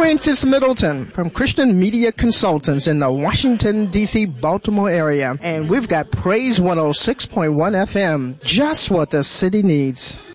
Francis Middleton from Christian Media Consultants in the Washington, D.C., Baltimore area. And we've got Praise 106.1 FM, just what the city needs.